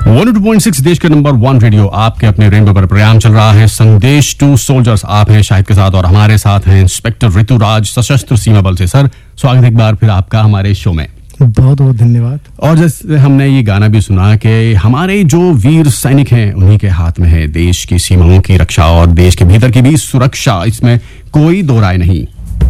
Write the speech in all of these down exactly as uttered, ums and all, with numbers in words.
One two point six देश के number one radio आपके अपने रेनबो पर प्रोग्राम चल रहा है संदेश टू सोल्जर्स। आप हैं शाहिद के साथ और हमारे साथ हैं इंस्पेक्टर ऋतुराज सशस्त्र सीमा बल से। सर स्वागत एक बार फिर आपका हमारे शो में। बहुत बहुत धन्यवाद। और जैसे हमने ये गाना भी सुना कि हमारे जो वीर सैनिक हैं उन्हीं के हाथ में है देश की सीमाओं की रक्षा और देश के भीतर की भी सुरक्षा, इसमें कोई दो राय नहीं।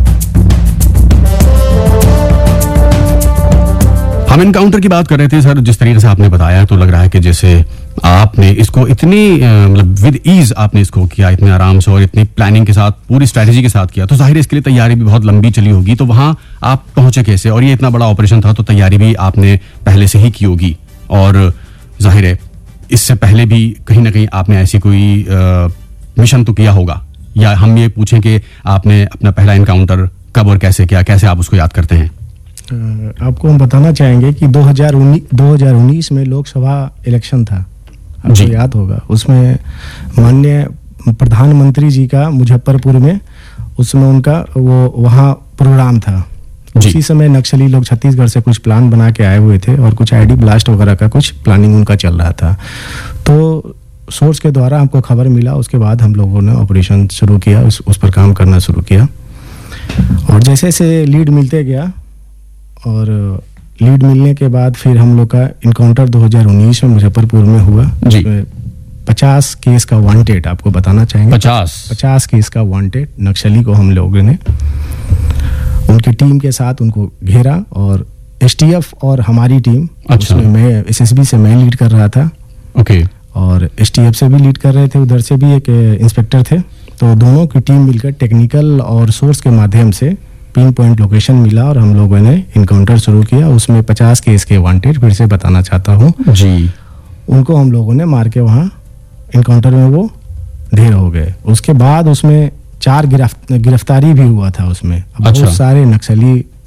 हम इनकाउंटर की बात कर रहे थे सर, जिस तरीके से आपने बताया तो लग रहा है कि जैसे आपने इसको इतनी मतलब विद ईज आपने इसको किया, इतने आराम से और इतनी प्लानिंग के साथ, पूरी स्ट्रैटेजी के साथ किया, तो जाहिर है इसके लिए तैयारी भी बहुत लंबी चली होगी। तो वहां आप पहुंचे कैसे? और ये इतना बड़ा ऑपरेशन था तो तैयारी भी आपने पहले से ही की होगी, और जाहिर है इससे पहले भी कहीं ना कहीं आपने ऐसी कोई आ, मिशन तो किया होगा। या हम ये पूछें कि आपने अपना पहला इनकाउंटर कब और कैसे किया, कैसे आप उसको याद करते हैं? आपको हम बताना चाहेंगे कि दो हज़ार उन्नीस में लोकसभा इलेक्शन था, आपको याद होगा। उसमें माननीय प्रधानमंत्री जी का मुजफ्फरपुर में उस समय उनका वो वहाँ प्रोग्राम था। उसी समय नक्सली लोग छत्तीसगढ़ से कुछ प्लान बना के आए हुए थे और कुछ आईडी ब्लास्ट वगैरह का कुछ प्लानिंग उनका चल रहा था। तो सोर्स के द्वारा हमको खबर मिला, उसके बाद हम लोगों ने ऑपरेशन शुरू किया, उस, उस पर काम करना शुरू किया। और जैसे जैसे लीड मिलते गया और लीड मिलने के बाद फिर हम लोग का इनकाउंटर दो हज़ार उन्नीस में मुजफ्फरपुर में हुआ। जिसमें पचास केस का वांटेड, आपको बताना चाहेंगे, पचास पचास केस का वांटेड नक्सली को हम लोगों ने उनकी टीम के साथ उनको घेरा। और एसटीएफ और हमारी टीम, अच्छा। उसमें मैं एसएसबी से मैं लीड कर रहा था, ओके, और एसटीएफ से भी लीड कर रहे थे, उधर से भी एक इंस्पेक्टर थे। तो दोनों की टीम मिलकर टेक्निकल और सोर्स के माध्यम से पिन पॉइंट लोकेशन मिला और हम लोगों ने इनकाउंटर शुरू किया। उसमें पचास केस के वांटेड, फिर से बताना चाहता हूँ जी, उनको हम लोगों ने मार के वहाँ इनकाउंटर में वो ढेर हो गए। उसके बाद उसमें चार गिरफ्त गिरफ्तारी भी हुआ था उसमें। अच्छा। बहुत सारे नक्सली